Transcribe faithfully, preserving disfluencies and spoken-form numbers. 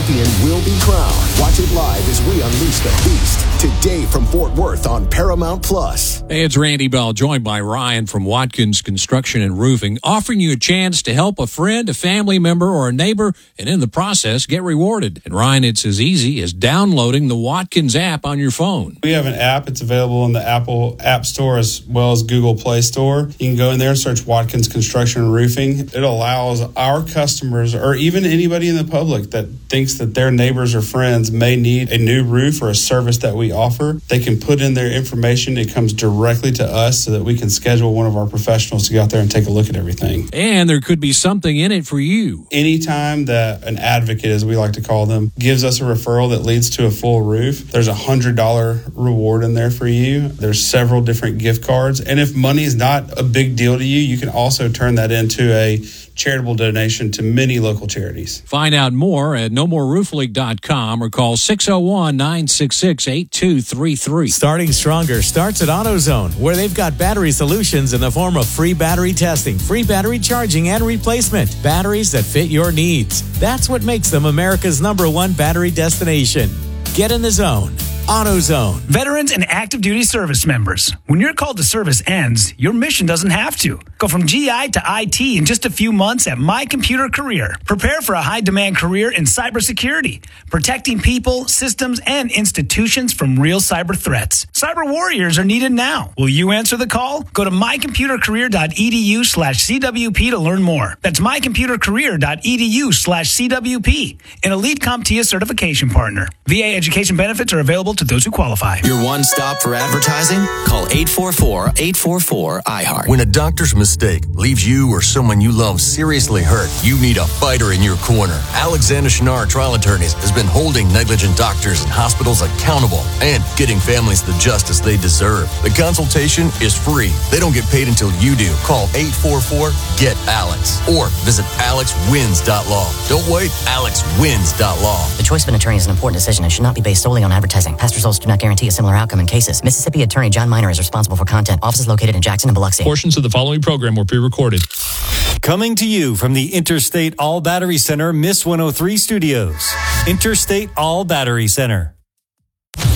champion will be crowned. Watch it live as we unleash the beast. Today from Fort Worth on Paramount Plus. Hey, it's Randy Bell, joined by Ryan from Watkins Construction and Roofing, offering you a chance to help a friend, a family member, or a neighbor, and in the process, get rewarded. And Ryan, it's as easy as downloading the Watkins app on your phone. We have an app. It's available in the Apple App Store as well as Google Play Store. You can go in there and search Watkins Construction and Roofing. It allows our customers, or even anybody in the public that thinks that their neighbors or friends may need a new roof or a service that we offer, they can put in their information. It comes directly to us so that we can schedule one of our professionals to go out there and take a look at everything. And there could be something in it for you. Anytime that an advocate, as we like to call them, gives us a referral that leads to a full roof, there's a one hundred dollars reward in there for you. There's several different gift cards. And if money is not a big deal to you, you can also turn that into a charitable donation to many local charities. Find out more at no more roof league dot com or call six oh one, nine six six, eight two three three. Starting Stronger starts at AutoZone, where they've got battery solutions in the form of free battery testing, free battery charging and replacement, batteries that fit your needs. That's what makes them America's number one battery destination. Get in the zone. AutoZone. Veterans and active duty service members. When your call to service ends, your mission doesn't have to. Go from G I to I T in just a few months at My Computer Career. Prepare for a high-demand career in cybersecurity, protecting people, systems, and institutions from real cyber threats. Cyber warriors are needed now. Will you answer the call? Go to mycomputercareer.edu slash CWP to learn more. That's mycomputercareer.edu slash CWP, an Elite CompTIA certification partner. V A education benefits are available to those who qualify. Your one stop for advertising? Call eight four four, eight four four, I heart. When a doctor's mistake leaves you or someone you love seriously hurt, you need a fighter in your corner. Alexander Schnarr Trial Attorneys has been holding negligent doctors and hospitals accountable and getting families the justice they deserve. The consultation is free. They don't get paid until you do. Call eight four four, get Alex or visit alex wins dot law. Don't wait, alex wins dot law. The choice of an attorney is an important decision and should not be based solely on advertising. Past results do not guarantee a similar outcome in cases. Mississippi Attorney John Minor is responsible for content. Office is located in Jackson and Biloxi. Portions of the following program were pre-recorded. Coming to you from the Interstate All Battery Center, Miss one oh three Studios. Interstate All Battery Center.